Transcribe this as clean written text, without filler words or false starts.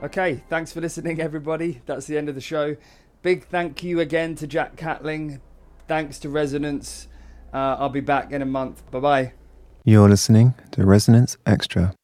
Okay, thanks for listening, everybody. That's the end of the show. Big thank you again to Jack Catling. Thanks to Resonance. I'll be back in a month. Bye-bye. You're listening to Resonance Extra.